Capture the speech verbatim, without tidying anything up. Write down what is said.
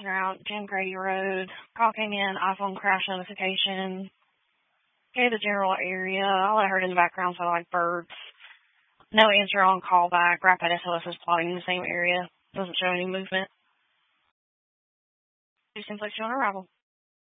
Route, Jim Grady Road, clocking in, iPhone crash notification. Okay, the general area. All I heard in the background sounded like birds. No answer on callback. Rapid S O S is plotting in the same area. Doesn't show any movement. It seems like she's on arrival.